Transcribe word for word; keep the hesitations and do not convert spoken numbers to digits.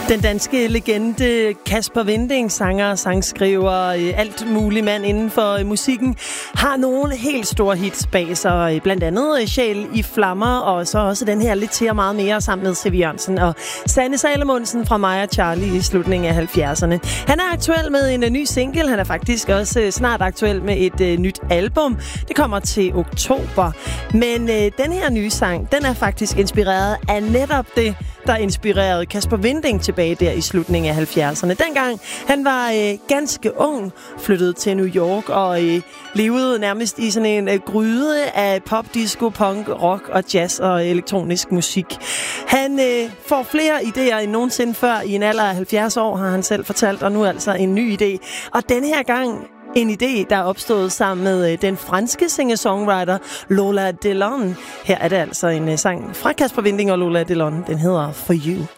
Den danske legende Kasper Winding, sanger, sangskriver, alt mulig mand inden for musikken, har nogle helt store hits bag sig. Blandt andet Sjæl i flammer, og så også den her lidt til og meget mere sammen med C V Jørgensen og Sanne Salomonsen fra mig og Charlie i slutningen af halvfjerdserne. Han er aktuel med en ny single. Han er faktisk også snart aktuel med et uh, nyt album. Det kommer til oktober. Men uh, den her nye sang, den er faktisk inspireret af netop det, der inspirerede Kasper Winding tilbage der i slutningen af halvfjerdserne. Dengang han var øh, ganske ung, flyttede til New York og øh, levede nærmest i sådan en øh, gryde af pop, disco, punk, rock og jazz og elektronisk musik. Han øh, får flere idéer end nogensinde før. I en alder af halvfjerds år har han selv fortalt, og nu altså en ny idé. Og denne her gang en idé, der er opstået sammen med øh, den franske singer-songwriter Lola Delon. Her er det altså en øh, sang fra Kasper Winding og Lola Delon. Den hedder For You.